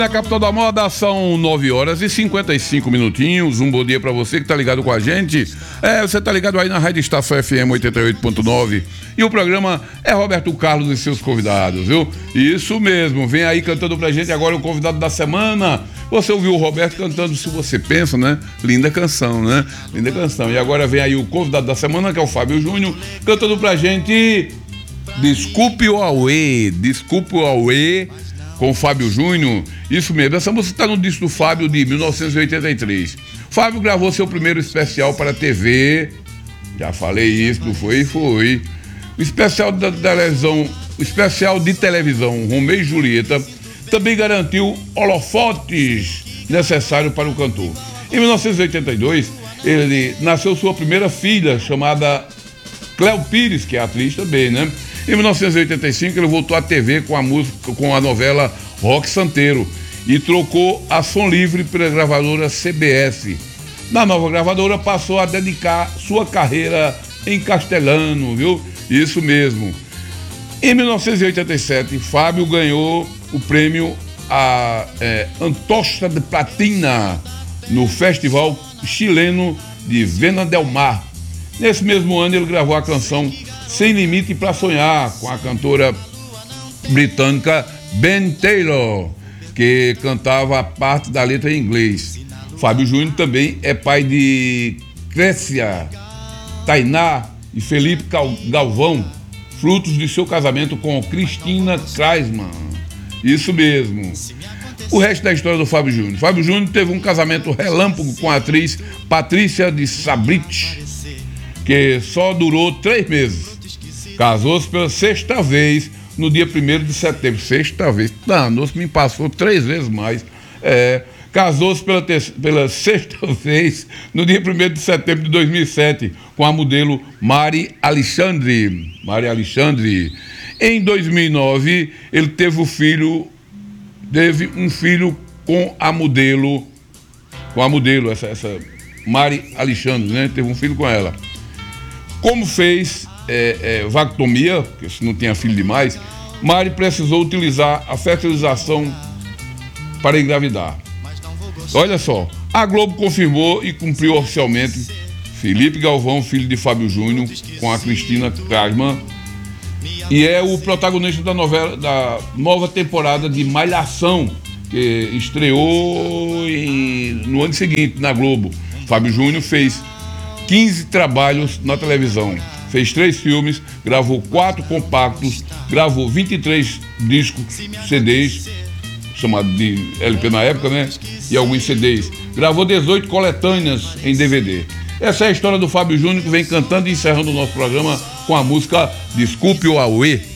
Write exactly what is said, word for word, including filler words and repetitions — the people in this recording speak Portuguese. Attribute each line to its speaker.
Speaker 1: Na capital da moda são nove horas e cinquenta e cinco minutinhos. Um bom dia pra você que tá ligado com a gente. É, você tá ligado aí na Rádio Estação F M oitenta e oito ponto nove. E o programa é Roberto Carlos e seus convidados, viu? Isso mesmo, vem aí cantando pra gente agora o convidado da semana. Você ouviu o Roberto cantando Se Você Pensa, né? Linda canção, né? Linda canção. E agora vem aí o convidado da semana, que é o Fábio Júnior, cantando pra gente Desculpe o Auê, Desculpe o Auê, com o Fábio Júnior. Isso mesmo, essa música está no disco do Fábio de mil novecentos e oitenta e três. Fábio gravou seu primeiro especial para a T V. Já falei isso, não foi? Foi. O especial da televisão, o especial de televisão Romeu e Julieta também garantiu holofotes necessários para o cantor. Em mil novecentos e oitenta e dois, ele nasceu sua primeira filha, chamada Cléo Pires, que é atriz também, né? Em mil novecentos e oitenta e cinco, ele voltou à T V com a música, com a novela Rock Santeiro e trocou a Som Livre pela gravadora C B S. Na nova gravadora, passou a dedicar sua carreira em castelhano, viu? Isso mesmo. Em mil novecentos e oitenta e sete, Fábio ganhou o prêmio a é, Antocha de Platina no Festival Chileno de Vena del Mar. Nesse mesmo ano, ele gravou a canção Sem Limite para Sonhar, com a cantora britânica Ben Taylor, que cantava a parte da letra em inglês. Fábio Júnior também é pai de Crescia, Tainá e Felipe Galvão, frutos de seu casamento com Cristina Kreisman. Isso mesmo. O resto da história do Fábio Júnior. Fábio Júnior teve um casamento relâmpago com a atriz Patrícia de Sabrit, que só durou três meses. Casou-se pela sexta vez no dia primeiro de setembro. Sexta vez. Danou-se, me passou três vezes mais. É, casou-se pela, pela sexta vez no dia primeiro de setembro de dois mil e sete com a modelo Mari Alexandre. Mari Alexandre. Em dois mil e nove, ele teve o filho, teve um filho com a modelo, com a modelo, essa, essa Mari Alexandre, né? Teve um filho com ela. Como fez é, é, vasectomia, porque se não tinha filho demais, Mari precisou utilizar a fertilização para engravidar. Olha só, a Globo confirmou e cumpriu oficialmente Felipe Galvão, filho de Fábio Júnior, com a Cristina Kreisman, e é o protagonista da novela, da nova temporada de Malhação, que estreou em, no ano seguinte na Globo. Fábio Júnior fez quinze trabalhos na televisão, fez três filmes, gravou quatro compactos, gravou vinte e três discos, C Ds, chamado de L P na época, né? E alguns C Ds. Gravou dezoito coletâneas em D V D. Essa é a história do Fábio Júnior, que vem cantando e encerrando o nosso programa com a música Desculpe o Auê.